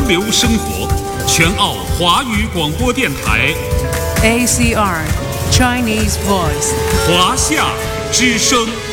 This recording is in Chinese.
流生活，全澳华语广播电台 ACR Chinese Voice 华夏之声。